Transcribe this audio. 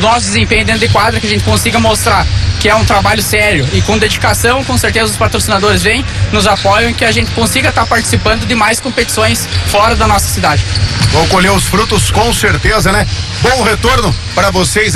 nosso desempenho dentro de quadra, que a gente consiga mostrar que é um trabalho sério e com dedicação. Com certeza os patrocinadores vêm, nos apoiam e que a gente consiga estar participando de mais competições fora da nossa cidade. Vou colher os frutos com certeza, né? Bom retorno para vocês.